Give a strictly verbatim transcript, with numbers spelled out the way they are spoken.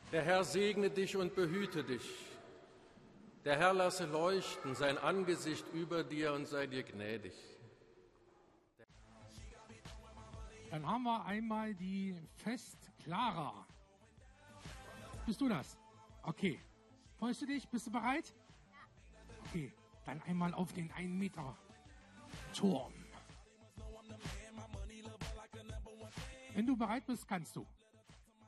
Der Herr segne dich und behüte dich. Der Herr lasse leuchten sein Angesicht über dir und sei dir gnädig. Dann haben wir einmal die Fest Clara. Bist du das? Okay. Freust du dich? Bist du bereit? Ja. Okay, dann einmal auf den einen Meter Turm. Wenn du bereit bist, kannst du.